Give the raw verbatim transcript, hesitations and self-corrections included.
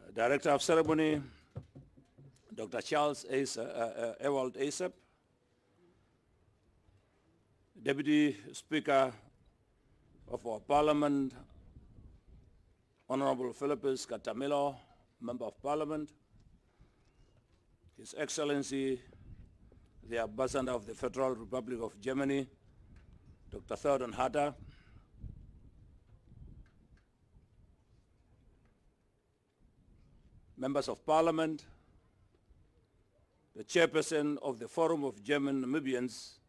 Director of Ceremony, Doctor Charles Ace, uh, uh, Ewald Asap, Deputy Speaker of our Parliament, Honorable Philippus Katamilo, Member of Parliament, His Excellency, the Ambassador of the Federal Republic of Germany, Doctor Theodor Hatter, Members of Parliament, the Chairperson of the Forum of German Namibians,